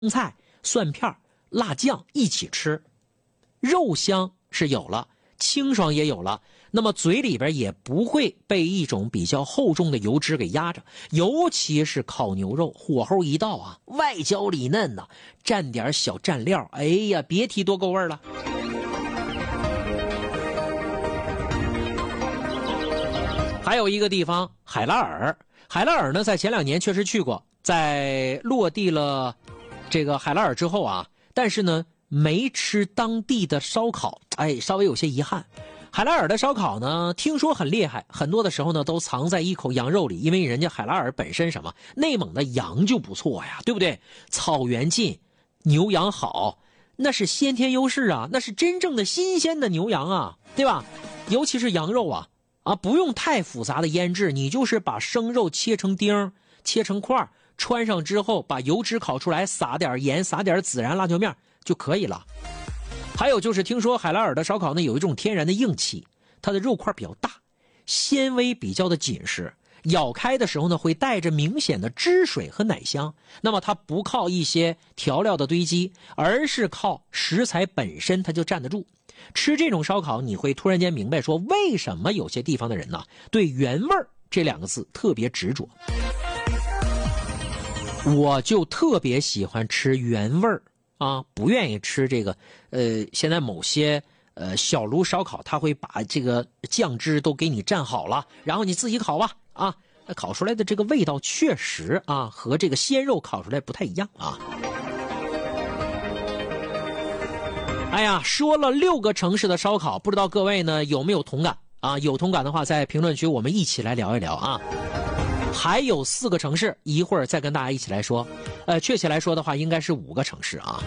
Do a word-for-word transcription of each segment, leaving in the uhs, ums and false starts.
菜、蒜片、辣酱一起吃，肉香是有了，清爽也有了，那么嘴里边也不会被一种比较厚重的油脂给压着。尤其是烤牛肉，火候一到啊，外焦里嫩呐、啊，蘸点小蘸料，哎呀，别提多够味了。还有一个地方，海拉尔。海拉尔呢，在前两年确实去过，在落地了这个海拉尔之后啊，但是呢，没吃当地的烧烤，哎，稍微有些遗憾。海拉尔的烧烤呢，听说很厉害，很多的时候呢，都藏在一口羊肉里，因为人家海拉尔本身什么，内蒙的羊就不错呀，对不对？草原近，牛羊好，那是先天优势啊，那是真正的新鲜的牛羊啊，对吧？尤其是羊肉啊。啊，不用太复杂的腌制，你就是把生肉切成丁，切成块，穿上之后把油脂烤出来，撒点盐，撒点孜然、辣椒面就可以了。还有就是听说海拉尔的烧烤呢有一种天然的硬气，它的肉块比较大，纤维比较的紧实，咬开的时候呢会带着明显的汁水和奶香。那么它不靠一些调料的堆积，而是靠食材本身它就站得住。吃这种烧烤，你会突然间明白说，为什么有些地方的人呢，对原味这两个字特别执着。我就特别喜欢吃原味啊，不愿意吃这个。呃，现在某些呃小炉烧烤，他会把这个酱汁都给你蘸好了，然后你自己烤吧啊，烤出来的这个味道确实啊，和这个鲜肉烤出来不太一样啊。哎呀，说了六个城市的烧烤，不知道各位呢有没有同感啊？有同感的话，在评论区我们一起来聊一聊啊。还有四个城市，一会儿再跟大家一起来说。呃，确切来说的话，应该是五个城市啊。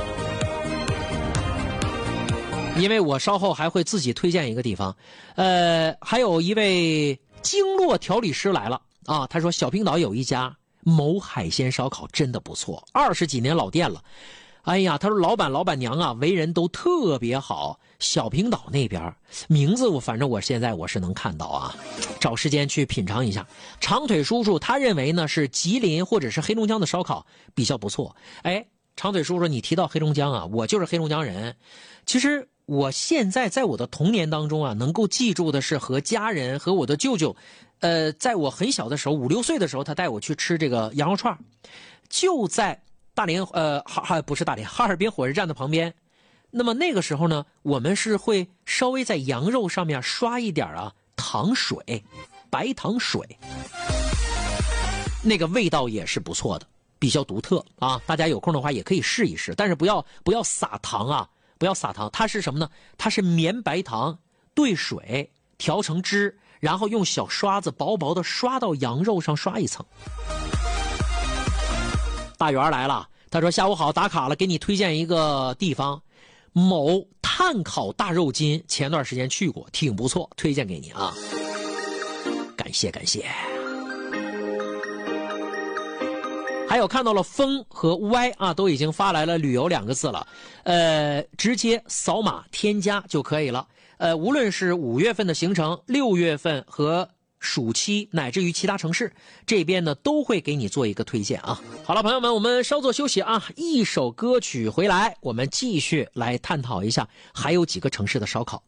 因为我稍后还会自己推荐一个地方。呃，还有一位经络调理师来了啊，他说小平岛有一家某海鲜烧烤真的不错，二十几年老店了。哎呀，他说老板老板娘啊，为人都特别好。小平岛那边名字我反正我现在我是能看到啊，找时间去品尝一下。长腿叔叔他认为呢是吉林或者是黑龙江的烧烤比较不错。哎，长腿叔叔你提到黑龙江啊，我就是黑龙江人。其实我现在在我的童年当中啊，能够记住的是和家人和我的舅舅，呃，在我很小的时候五六岁的时候，他带我去吃这个羊肉串，就在大连呃哈不是大连哈尔滨火车站的旁边。那么那个时候呢，我们是会稍微在羊肉上面刷一点啊糖水，白糖水，那个味道也是不错的，比较独特啊。大家有空的话也可以试一试，但是不要不要撒糖啊，不要撒糖。它是什么呢？它是绵白糖兑水调成汁，然后用小刷子薄薄的刷到羊肉上，刷一层。大圆来了，他说下午好，打卡了，给你推荐一个地方，某炭烤大肉筋，前段时间去过，挺不错，推荐给你啊，感谢感谢。还有看到了风和 Y 啊，都已经发来了旅游两个字了，呃，直接扫码添加就可以了。呃，无论是五月份的行程，六月份和暑期乃至于其他城市，这边呢都会给你做一个推荐啊。好了，朋友们，我们稍作休息啊，一首歌曲回来，我们继续来探讨一下还有几个城市的烧烤。